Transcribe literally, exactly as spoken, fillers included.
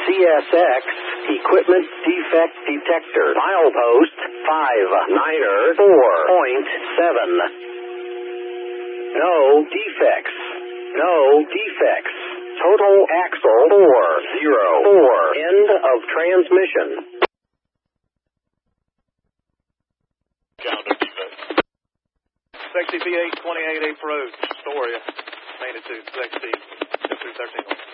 S X equipment defect detector. Milepost five niner four point seven. No defects. No defects. Total axle four zero four. End of transmission. Sexy V eight twenty-eight Apes Road, Astoria, magnitude sixty, two thirteen.